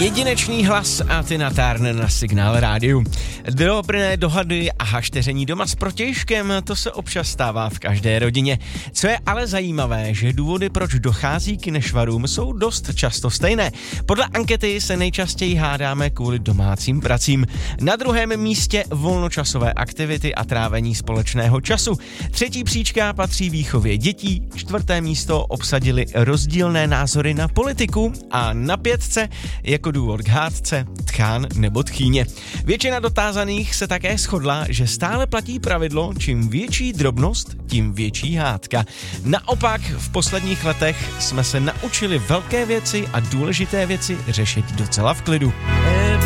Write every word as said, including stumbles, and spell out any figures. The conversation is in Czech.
Jedinečný hlas a ty natárne na Signál rádiu. Drobné dohady a hašteření doma s protějškem, to se občas stává v každé rodině. Co je ale zajímavé, že důvody, proč dochází k nešvarům, jsou dost často stejné. Podle ankety se nejčastěji hádáme kvůli domácím pracím. Na druhém místě volnočasové aktivity a trávení společného času. Třetí příčka patří výchově dětí, čtvrté místo obsadili rozdílné názory na politiku a na pětce jako důvod k hádce, tchán nebo tchýně. Většina dotázaných se také shodla, že stále platí pravidlo, čím větší drobnost, tím větší hádka. Naopak v posledních letech jsme se naučili velké věci a důležité věci řešit docela v klidu.